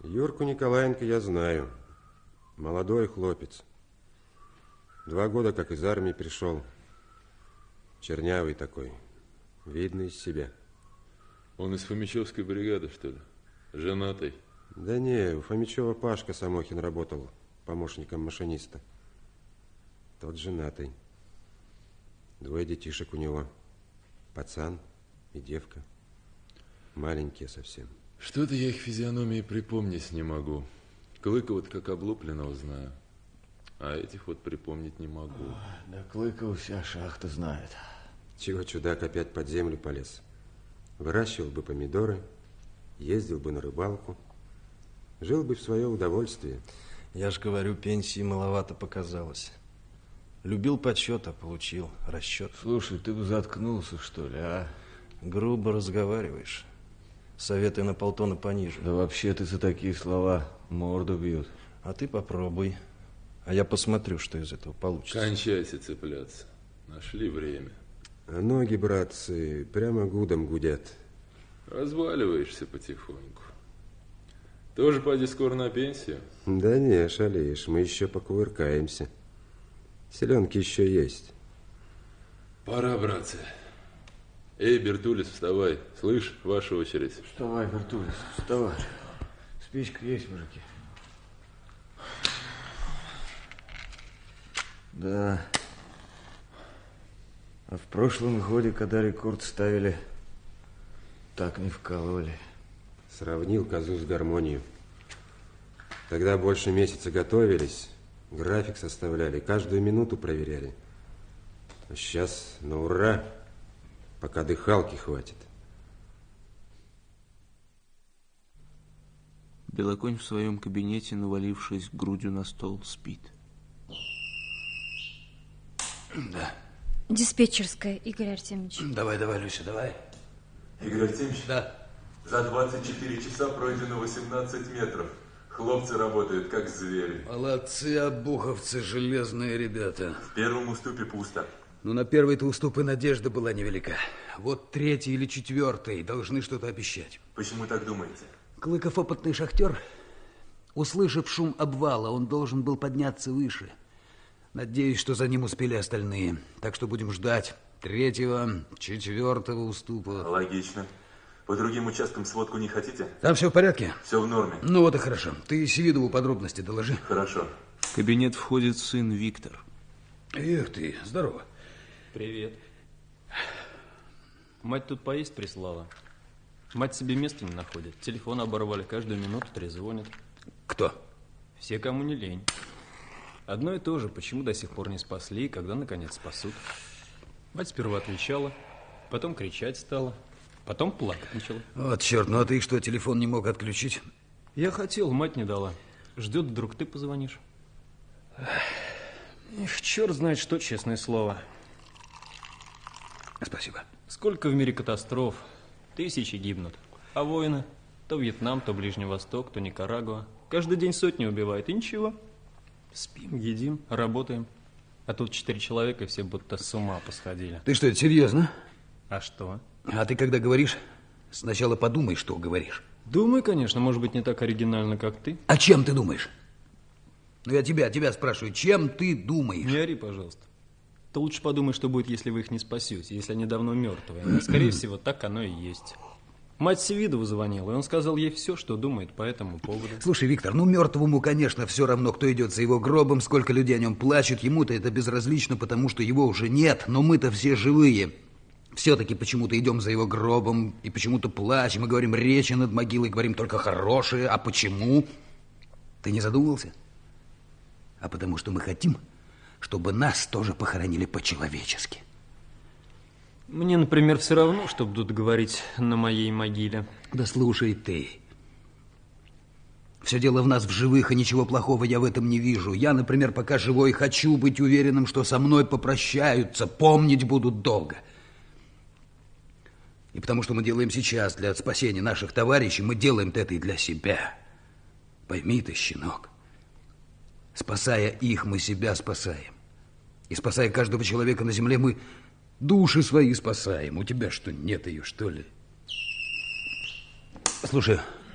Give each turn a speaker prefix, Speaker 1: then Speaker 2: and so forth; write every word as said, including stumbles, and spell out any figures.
Speaker 1: Юрку Николаенко я знаю. Молодой хлопец. Два года как из армии пришел. Чернявый такой. Видно из себя.
Speaker 2: Он из Фомичевской бригады, что ли? Женатый?
Speaker 1: Да не, у Фомичева Пашка Самохин работал помощником машиниста. Тот женатый. Двое детишек у него. Пацан и девка. Маленькие совсем.
Speaker 2: Что-то я их физиономии припомнить не могу. Клыкова-то как облупленного знаю. А этих вот припомнить не могу.
Speaker 3: О, да Клыкова вся шахта знает.
Speaker 1: Чего чудак опять под землю полез? Выращивал бы помидоры, ездил бы на рыбалку, жил бы в свое удовольствие.
Speaker 4: Я ж говорю, пенсии маловато показалось. Любил почет, а получил расчет.
Speaker 3: Слушай, ты бы заткнулся, что ли, а?
Speaker 4: Грубо разговариваешь. Советы на полтона пониже.
Speaker 3: Да вообще ты за такие слова морду бьют.
Speaker 4: А ты попробуй. А я посмотрю, что из этого получится.
Speaker 2: Кончайся цепляться. Нашли время.
Speaker 1: А ноги, братцы, прямо гудом гудят.
Speaker 2: Разваливаешься потихоньку. Тоже, поди, скоро на пенсию?
Speaker 1: Да не, шалеешь, мы еще покувыркаемся. Селенки еще есть.
Speaker 2: Пора, братцы. Эй, Бертулис, вставай. Слышь, ваша очередь.
Speaker 3: Вставай, Бертулис, вставай. Спичка есть, мужики? Да. А в прошлом годе, когда рекорд ставили, так не вкалывали.
Speaker 1: Сравнил козу с гармонией. Тогда больше месяца готовились, график составляли, каждую минуту проверяли. А сейчас на ура, пока дыхалки хватит.
Speaker 5: Белоконь в своем кабинете, навалившись грудью на стол, спит.
Speaker 6: Да.
Speaker 7: Диспетчерская, Игорь Артемьевич.
Speaker 6: Давай, давай, Люся, давай.
Speaker 8: Игорь Артемьевич?
Speaker 6: Да.
Speaker 8: За двадцать четыре часа пройдено восемнадцать метров. Хлопцы работают, как звери.
Speaker 6: Молодцы, обуховцы, железные ребята.
Speaker 8: В первом уступе пусто.
Speaker 6: Ну, на первый-то уступ и надежда была невелика. Вот третий или четвертый должны что-то обещать.
Speaker 8: Почему так думаете?
Speaker 6: Клыков опытный шахтер. Услышав шум обвала, он должен был подняться выше. Надеюсь, что за ним успели остальные. Так что будем ждать третьего, четвертого уступа.
Speaker 8: Логично. По другим участкам сводку не хотите?
Speaker 6: Там все в порядке?
Speaker 8: Все в норме.
Speaker 6: Ну вот и хорошо. Ты Севидову подробности доложи.
Speaker 8: Хорошо.
Speaker 5: В кабинет входит сын Виктор.
Speaker 6: Эх ты, здорово.
Speaker 9: Привет. Мать тут поесть прислала. Мать себе места не находит. Телефон оборвали, каждую минуту трезвонят.
Speaker 6: Кто?
Speaker 9: Все, кому не лень. Одно и то же, почему до сих пор не спасли, и когда наконец спасут. Мать сперва отвечала, потом кричать стала, потом плакать начала.
Speaker 6: Вот черт, ну а ты что, телефон не мог отключить?
Speaker 9: Я хотел, мать не дала. Ждет, вдруг ты позвонишь. Эх, черт знает что, честное слово.
Speaker 6: Спасибо.
Speaker 9: Сколько в мире катастроф, тысячи гибнут. А войны? То Вьетнам, то Ближний Восток, то Никарагуа. Каждый день сотни убивает, и ничего. Спим, едим, работаем. А тут четыре человека, и все будто с ума посходили.
Speaker 6: Ты что, это серьезно?
Speaker 9: А что?
Speaker 6: А ты когда говоришь, сначала подумай, что говоришь.
Speaker 9: Думаю, конечно, может быть, не так оригинально, как ты.
Speaker 6: А чем ты думаешь? Ну, я тебя, тебя спрашиваю, чем ты думаешь?
Speaker 9: Не ори, пожалуйста. Ты лучше подумай, что будет, если вы их не спасете, если они давно мертвые. А, скорее всего, так оно и есть. Мать Севидову звонила, и он сказал ей все, что думает по этому поводу.
Speaker 6: Слушай, Виктор, ну мертвому, конечно, все равно, кто идет за его гробом, сколько людей о нем плачут. Ему-то это безразлично, потому что его уже нет, но мы-то все живые. Все-таки почему-то идем за его гробом и почему-то плачем, и говорим речи над могилой, говорим только хорошие. А почему? Ты не задумывался? А потому что мы хотим, чтобы нас тоже похоронили по-человечески.
Speaker 9: Мне, например, все равно, что будут говорить на моей могиле.
Speaker 6: Да слушай ты. Все дело в нас, в живых, и ничего плохого я в этом не вижу. Я, например, пока живой, хочу быть уверенным, что со мной попрощаются, помнить будут долго. И потому что мы делаем сейчас для спасения наших товарищей, мы делаем это и для себя. Пойми ты, щенок. Спасая их, мы себя спасаем. И спасая каждого человека на земле, мы души свои спасаем. У тебя что, нет ее, что ли? Слушай,